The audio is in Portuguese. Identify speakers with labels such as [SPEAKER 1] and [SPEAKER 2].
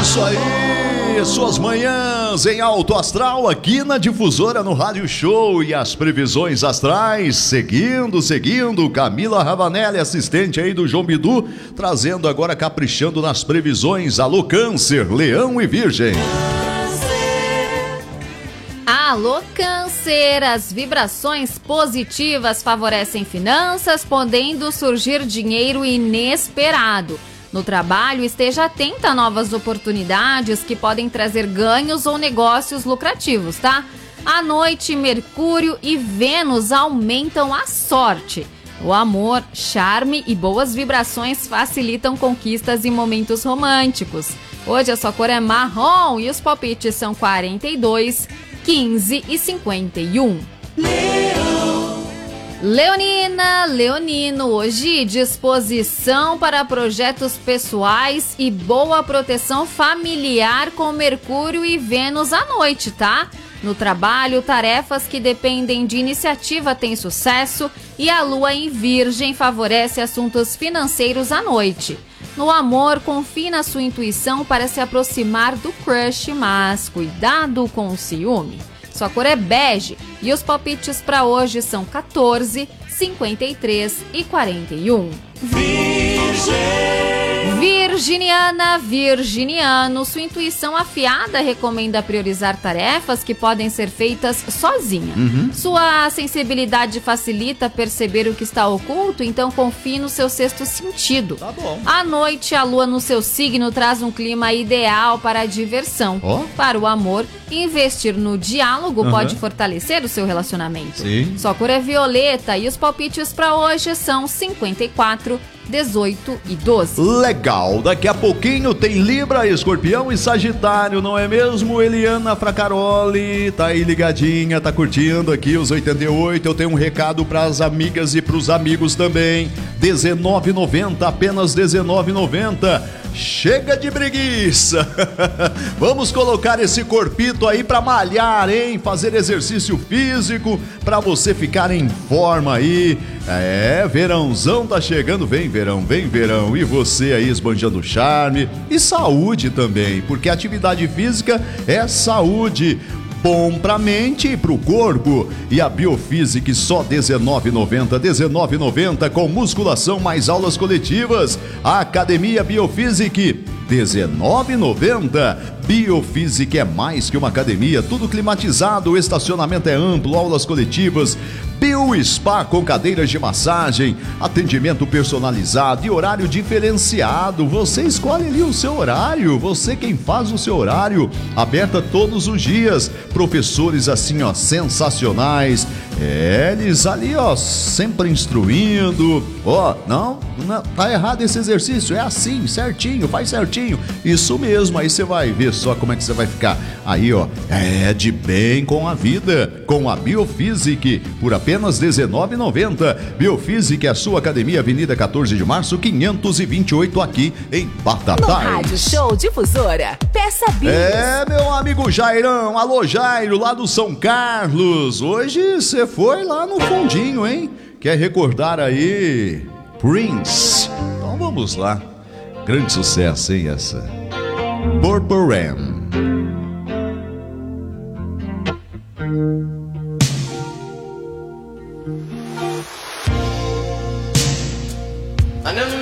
[SPEAKER 1] Isso aí, suas manhãs em alto astral aqui na Difusora no Rádio Show e as previsões astrais seguindo, Camila Ravanelli, assistente aí do João Bidu, trazendo agora, caprichando nas previsões. Alô Câncer, Leão e Virgem.
[SPEAKER 2] Alô Câncer, as vibrações positivas favorecem finanças, podendo surgir dinheiro inesperado. No trabalho, esteja atenta a novas oportunidades que podem trazer ganhos ou negócios lucrativos, tá? À noite, Mercúrio e Vênus aumentam a sorte. O amor, charme e boas vibrações facilitam conquistas e momentos românticos. Hoje a sua cor é marrom e os palpites são 42, 15 e 51. Leonina, Leonino, hoje disposição para projetos pessoais e boa proteção familiar com Mercúrio e Vênus à noite, tá? No trabalho, tarefas que dependem de iniciativa têm sucesso e a lua em Virgem favorece assuntos financeiros à noite. No amor, confie na sua intuição para se aproximar do crush, mas cuidado com o ciúme. Sua cor é bege e os palpites para hoje são 14, 53 e 41. Virginiana, virginiano, sua intuição afiada recomenda priorizar tarefas que podem ser feitas sozinha. Sua sensibilidade facilita perceber o que está oculto, então confie no seu sexto sentido.
[SPEAKER 1] Tá bom.
[SPEAKER 2] À noite, a lua no seu signo traz um clima ideal para a diversão. Para o amor, investir no diálogo pode fortalecer o seu relacionamento.
[SPEAKER 1] Sim.
[SPEAKER 2] Sua cor é violeta e os palpites para hoje são 54, 18 e 12.
[SPEAKER 1] Legal, daqui a pouquinho tem Libra, Escorpião e Sagitário, não é mesmo? Eliana Fracaroli tá aí ligadinha, tá curtindo aqui os 88. Eu tenho um recado pras amigas e pros amigos também. R$19,90, apenas R$19,90. Chega de preguiça. Vamos colocar esse corpito aí pra malhar, hein? Fazer exercício físico pra você ficar em forma aí. Verãozão tá chegando. Vem verão. E você aí esbanjando charme e saúde também, porque atividade física é saúde. Bom pra mente e pro corpo. E a Biofísica só R$19,90 com musculação mais aulas coletivas. A Academia Biofísica R$19,90. Biofísica é mais que uma academia, tudo climatizado, o estacionamento é amplo, aulas coletivas, Bio-Spa com cadeiras de massagem, atendimento personalizado e horário diferenciado. Você escolhe ali o seu horário, você quem faz o seu horário, aberta todos os dias, professores assim ó, sensacionais, eles ali ó, sempre instruindo, não, tá errado esse exercício, é assim, certinho, faz certinho, isso mesmo, aí você vai ver só como é que você vai ficar aí ó, de bem com a vida, com a Biofísica, por apenas R$19,90. Biofísica é a sua academia, Avenida 14 de Março, 528 aqui em Batatais.
[SPEAKER 3] No Rádio Show Difusora, peça bis.
[SPEAKER 1] Meu amigo Jairão, alô Jairo, lá do São Carlos, hoje você foi lá no fundinho, hein? Quer recordar aí Prince? Então vamos lá, grande sucesso, hein, essa Purple Rain.